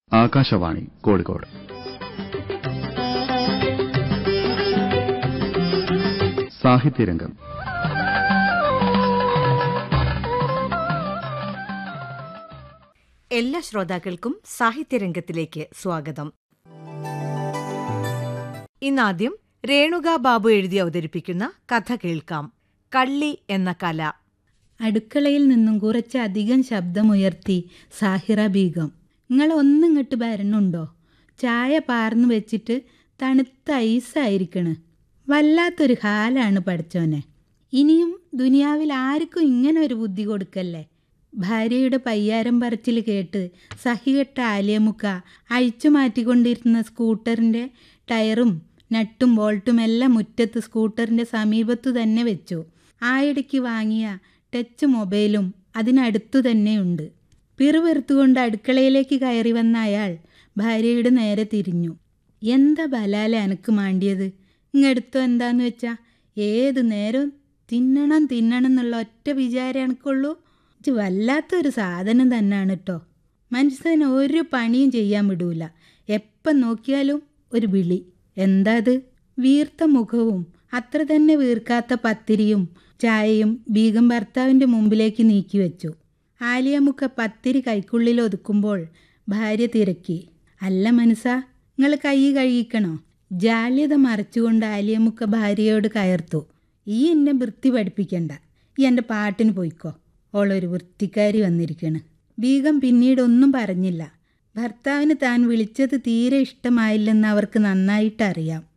ആകാശവാണി കോഴിക്കോട്. സാഹിത്യരംഗം. എല്ലാ ശ്രോതാക്കൾക്കും സാഹിത്യരംഗത്തിലേക്ക് സ്വാഗതം. ഇന്നാദ്യം രേണുക ബാബു എഴുതി അവതരിപ്പിക്കുന്ന കഥ കേൾക്കാം. കള്ളി എന്ന കല. അടുക്കളയിൽ നിന്നും കുറച്ചധികം ശബ്ദമുയർത്തി സാഹിറ ബീഗം, നിങ്ങൾ ഒന്നിങ്ങോട്ട് വരണുണ്ടോ? ചായ പാർന്നു വെച്ചിട്ട് തണുത്ത ഐസായിരിക്കണ്. വല്ലാത്തൊരു ഹാലാണ് പഠിച്ചോനെ. ഇനിയും ദുനിയാവിൽ ആർക്കും ഇങ്ങനെ ഒരു ബുദ്ധി കൊടുക്കല്ലേ. ഭാര്യയുടെ പയ്യാരം പറച്ചിൽ കേട്ട് സഹികെട്ട ആലിയമുക്ക അഴിച്ചു മാറ്റിക്കൊണ്ടിരുന്ന സ്കൂട്ടറിൻ്റെ ടയറും നട്ടും ബോൾട്ടും എല്ലാം മുറ്റത്ത് സ്കൂട്ടറിൻ്റെ സമീപത്തു തന്നെ വെച്ചു. ആയിടയ്ക്ക് വാങ്ങിയ ടച്ച് മൊബൈലും അതിനടുത്തു തന്നെയുണ്ട്. പിറുവെറുത്തുകൊണ്ട് അടുക്കളയിലേക്ക് കയറി വന്ന അയാൾ ഭാര്യയുടെ നേരെ തിരിഞ്ഞു. എന്താ ബലാലെ അനക്ക് മാണ്ടിയത്? ഇങ്ങെടുത്തോ എന്താന്ന് വെച്ചാ ഏതു നേരവും തിന്നണം എന്നുള്ള ഒറ്റ വിചാരം എനക്കുള്ളൂ. ഇത് വല്ലാത്തൊരു സാധനം തന്നെയാണ് കേട്ടോ. മനുഷ്യന് ഒരു പണിയും ചെയ്യാൻ വിടൂല. എപ്പം നോക്കിയാലും ഒരു വിളി. എന്താ അത്? വീർത്ത മുഖവും അത്ര തന്നെ വീർക്കാത്ത പത്തിരിയും ചായയും ബീഗം ഭർത്താവിൻ്റെ മുമ്പിലേക്ക് നീക്കി വെച്ചു. ആലിയമുക്ക പത്തിരി കൈക്കുള്ളിൽ ഒതുക്കുമ്പോൾ ഭാര്യ തിരക്കി, അല്ല മനസ്സാ, നിങ്ങൾ കൈ കഴുകിക്കണോ? ജാള്യത മറച്ചുകൊണ്ട് ആലിയമുക്ക ഭാര്യയോട് കയർത്തു. ഈ എന്നെ വൃത്തി പഠിപ്പിക്കണ്ട, ഈ എൻ്റെ പാട്ടിന് പോയിക്കോ. ഓളൊരു വൃത്തിക്കാരി വന്നിരിക്കണ്. ബീഗം പിന്നീടൊന്നും പറഞ്ഞില്ല. ഭർത്താവിന് താൻ വിളിച്ചത് തീരെ ഇഷ്ടമായില്ലെന്ന് അവർക്ക് നന്നായിട്ടറിയാം.